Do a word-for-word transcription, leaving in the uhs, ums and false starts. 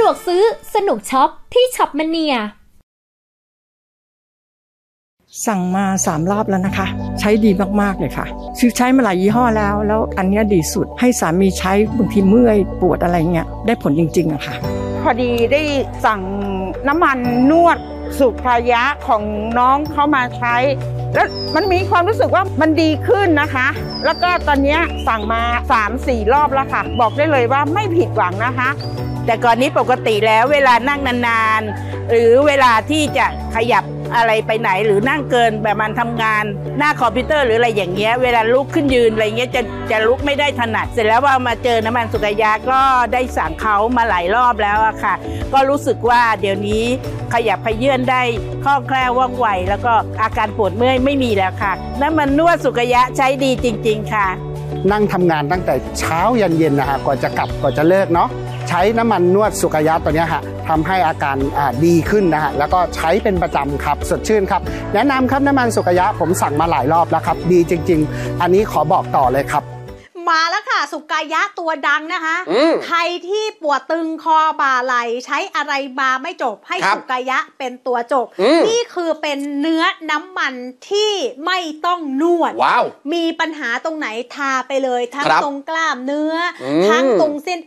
กซื้อสนุกช็อปที่ช็อปมเนียสั่งมาสามรอบแล้วนะคะใช้ดีมากๆเลยค่ะคือใช้มาหลายยี่ห้อแล้วแล้วอันนี้ดีสุดให้สามีใช้บางทีเมื่อยปวดอะไรเงี้ยได้ผลจริงๆอะค่ะพอดีได้สั่งน้ำมันนวดสุขายะของน้องเขามาใช้แล้วมันมีความรู้สึกว่ามันดีขึ้นนะคะแล้วก็ตอนนี้สั่งมา สามสี่ รอบแล้วค่ะบอกได้เลยว่าไม่ผิดหวังนะคะแต่ก่อนนี้ปกติแล้วเวลานั่งนานๆหรือเวลาที่จะขยับอะไรไปไหนหรือนั่งเกินแบบมันทำงานหน้าคอมพิวเตอร์หรืออะไรอย่างเงี้ยเวลาลุกขึ้นยืนอะไรเงี้ยจะจะลุกไม่ได้ถนัดเสร็จแล้วว่ามาเจอน้ำมันสุกายะก็ได้สั่งเขามาหลายรอบแล้วอะค่ะก็รู้สึกว่าเดี๋ยวนี้ขยับขยื่นได้คล่องแคล่วว่องไวแล้วก็อาการปวดเมื่อยไม่มีแล้วค่ะน้ำมันนวดสุกายะใช้ดีจริงๆค่ะนั่งทำงานตั้งแต่เช้ายันเย็นนะฮะก่อนจะกลับก่อนจะเลิกเนาะใช้น้ำมันนวดสุกายะตัวนี้ฮะทำให้อาการดีขึ้นนะฮะแล้วก็ใช้เป็นประจำครับสดชื่นครับแนะนำครับน้ำมันสุกายะผมสั่งมาหลายรอบแล้วครับดีจริงๆอันนี้ขอบอกต่อเลยครับมาแล้วค่ะสุกายะตัวดังนะคะใครที่ปวดตึงคอบ่าไหล่ใช้อะไรมาไม่จบให้สุกายะเป็นตัวจบนี่คือเป็นเนื้อน้ำมันที่ไม่ต้องนวด wow. มีปัญหาตรงไหนทาไปเลยทั้งตรงกล้ามเนื้อทั้งตรงเส้น